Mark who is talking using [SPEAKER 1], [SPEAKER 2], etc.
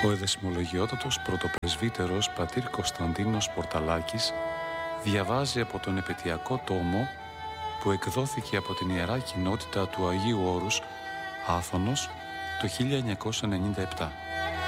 [SPEAKER 1] Ο εδεσμολογιότατος πρωτοπρεσβύτερος πατήρ Κωνσταντίνος Πορταλάκης διαβάζει από τον επετειακό τόμο που εκδόθηκε από την Ιερά Κοινότητα του Αγίου Όρους Άθωνος το 1997.